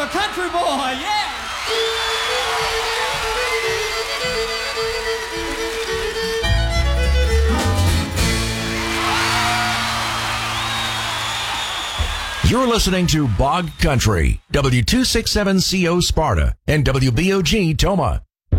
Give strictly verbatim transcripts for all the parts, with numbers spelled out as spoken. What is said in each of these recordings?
a country boy, yeah! You're listening to Bog Country, W two sixty-seven C O Sparta and W B O G Toma.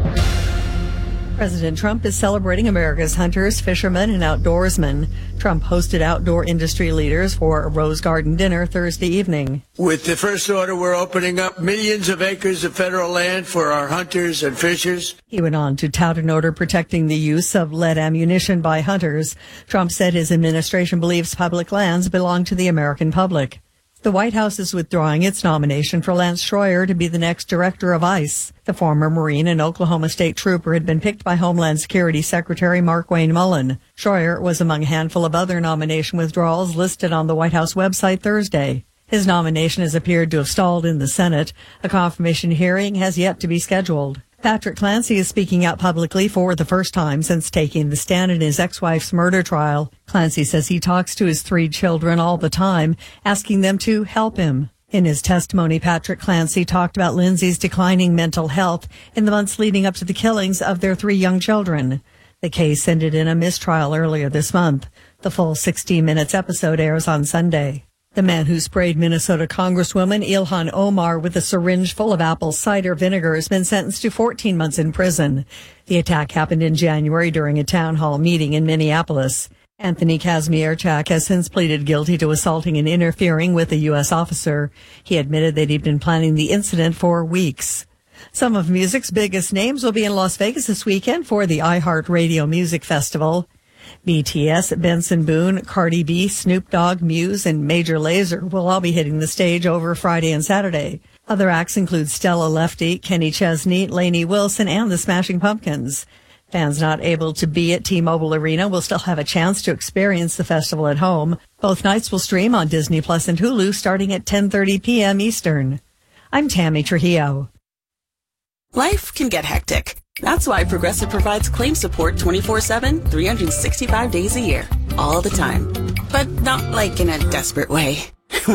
President Trump is celebrating America's hunters, fishermen, and outdoorsmen. Trump hosted outdoor industry leaders for a Rose Garden dinner Thursday evening. With the first order, we're opening up millions of acres of federal land for our hunters and fishers. He went on to tout an order protecting the use of lead ammunition by hunters. Trump said his administration believes public lands belong to the American public. The White House is withdrawing its nomination for Lance Schroyer to be the next director of ICE. The former Marine and Oklahoma State trooper had been picked by Homeland Security Secretary Markwayne Mullin. Schroyer was among a handful of other nomination withdrawals listed on the White House website Thursday. His nomination has appeared to have stalled in the Senate. A confirmation hearing has yet to be scheduled. Patrick Clancy is speaking out publicly for the first time since taking the stand in his ex-wife's murder trial. Clancy says he talks to his three children all the time, asking them to help him. In his testimony, Patrick Clancy talked about Lindsay's declining mental health in the months leading up to the killings of their three young children. The case ended in a mistrial earlier this month. The full sixty minutes episode airs on Sunday. The man who sprayed Minnesota Congresswoman Ilhan Omar with a syringe full of apple cider vinegar has been sentenced to fourteen months in prison. The attack happened in January during a town hall meeting in Minneapolis. Anthony Kazmierczak has since pleaded guilty to assaulting and interfering with a U S officer. He admitted that he'd been planning the incident for weeks. Some of music's biggest names will be in Las Vegas this weekend for the iHeartRadio Music Festival. B T S, Benson Boone, Cardi B, Snoop Dogg, Muse, and Major Lazer will all be hitting the stage over Friday and Saturday. Other acts include Stella Lefty, Kenny Chesney, Lainey Wilson, and the Smashing Pumpkins. Fans not able to be at T-Mobile Arena will still have a chance to experience the festival at home. Both nights will stream on Disney Plus and Hulu starting at ten thirty p.m. Eastern. I'm Tammy Trujillo. Life can get hectic. That's why Progressive provides claim support twenty-four seven, three hundred sixty-five days a year, all the time. But not like in a desperate way.